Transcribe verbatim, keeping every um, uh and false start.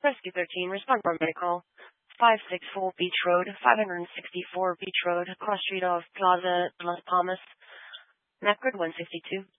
Rescue thirteen, respond for medical. five sixty-four Beach Road, five sixty-four Beach Road, cross street of Plaza de Las Palmas. Macgrid one sixty-two.